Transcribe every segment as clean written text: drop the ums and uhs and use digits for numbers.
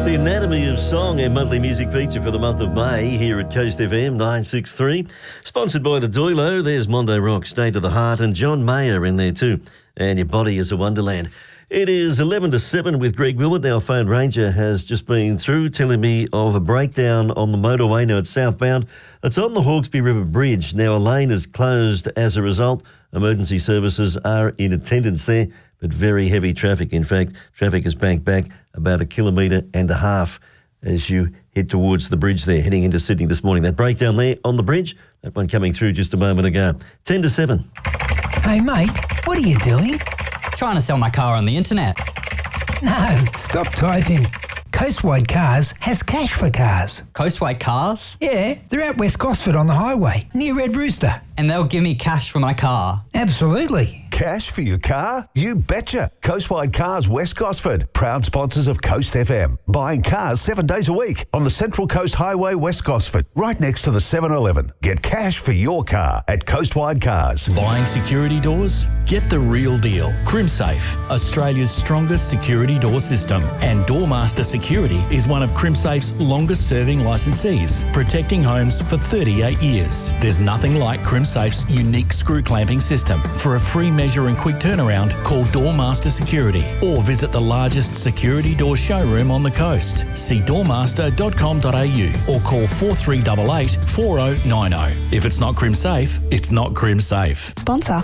The Anatomy of Song, our monthly music feature for the month of May here at Coast FM 963. Sponsored by the Doilo. There's Mondo Rock, State of the Heart, and John Mayer in there too. And Your Body is a Wonderland. It is 11 to 7 with Greg Willett. Our phone ranger has just been through telling me of a breakdown on the motorway. Now it's southbound. It's on the Hawkesbury River Bridge. Now a lane is closed as a result. Emergency services are in attendance there, but very heavy traffic. In fact, traffic is banked back about 1.5 kilometres as you head towards the bridge there, heading into Sydney this morning. That breakdown there on the bridge, that one coming through just a moment ago. 10 to 7. Hey, mate, what are you doing? Trying to sell my car on the internet. No, stop typing. Coastwide Cars has cash for cars. Coastwide Cars? Yeah, they're at West Gosford on the highway, near Red Rooster. And they'll give me cash for my car? Absolutely. Cash for your car? You betcha. Coastwide Cars West Gosford, proud sponsors of Coast FM. Buying cars 7 days a week on the Central Coast Highway West Gosford, right next to the 7-Eleven. Get cash for your car at Coastwide Cars. Buying security doors? Get the real deal. CrimSafe, Australia's strongest security door system. And Doormaster Security is one of CrimSafe's longest serving licensees, protecting homes for 38 years. There's nothing like CrimSafe's unique screw clamping system. For a free measure and quick turnaround, call Doormaster Security or visit the largest security door showroom on the coast. See doormaster.com.au or call 4388 4090. If it's not CrimSafe, it's not CrimSafe. Sponsor.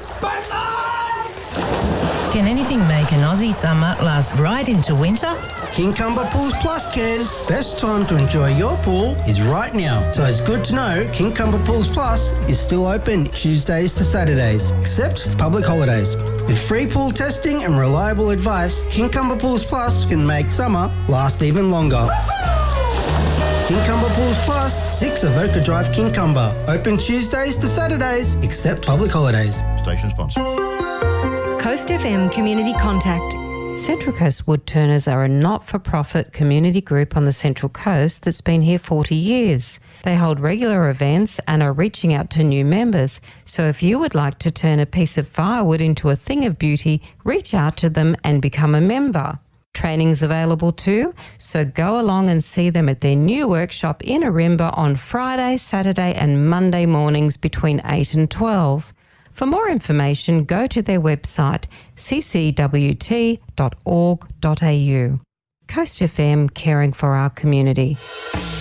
Can anything make an Aussie summer last right into winter? Kincumber Pools Plus can. Best time to enjoy your pool is right now. So it's good to know Kincumber Pools Plus is still open Tuesdays to Saturdays, except public holidays. With free pool testing and reliable advice, Kincumber Pools Plus can make summer last even longer. Kincumber Pools Plus, 6 Avoca Drive, Kincumber. Open Tuesdays to Saturdays, except public holidays. Station sponsor. Coast FM Community Contact. Central Coast Woodturners are a not-for-profit community group on the Central Coast that's been here 40 years. They hold regular events and are reaching out to new members. So if you would like to turn a piece of firewood into a thing of beauty, reach out to them and become a member. Training's available too, so go along and see them at their new workshop in Arimba on Friday, Saturday and Monday mornings between 8 and 12. For more information, go to their website ccwt.org.au. Coast FM, caring for our community.